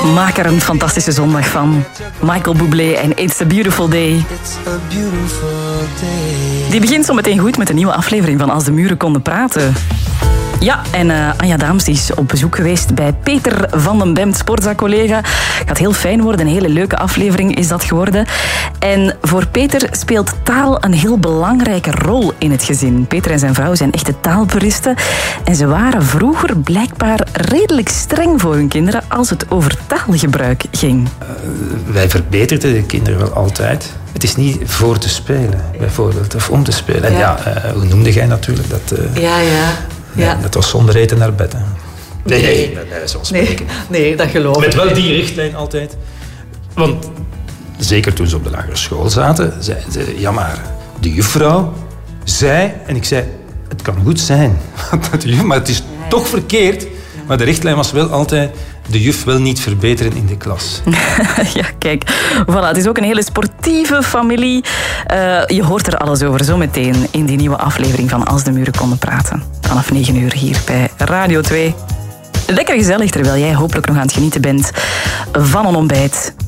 Maak er een fantastische zondag van. Michael Bublé en It's a Beautiful Day. Die begint zo meteen goed met een nieuwe aflevering van Als de Muren Konden Praten. Ja, en Anja Daams is op bezoek geweest bij Peter van den Bemt, Sportza-collega. Gaat heel fijn worden, een hele leuke aflevering is dat geworden. En voor Peter speelt taal een heel belangrijke rol in het gezin. Peter en zijn vrouw zijn echte taalpuristen. En ze waren vroeger blijkbaar redelijk streng voor hun kinderen als het over taalgebruik ging. Wij verbeterden de kinderen wel altijd. Het is niet voor te spelen, bijvoorbeeld, of om te spelen. En hoe noemde jij natuurlijk dat? Ja, dat was zonder eten naar bed. Hè. Nee, bij wijze van spreken. Nee, dat geloof ik. Met wel die richtlijn altijd. Want zeker toen ze op de lagere school zaten, zeiden ze, ja maar, de juffrouw zei, en ik zei, het kan goed zijn, maar het is toch verkeerd. Maar de richtlijn was wel altijd, de juf wil niet verbeteren in de klas. Ja, kijk. Voilà, het is ook een hele sportieve familie. Je hoort er alles over zometeen in die nieuwe aflevering van Als de Muren Konden Praten. Vanaf 9 uur hier bij Radio 2. Lekker gezellig, terwijl jij hopelijk nog aan het genieten bent van een ontbijt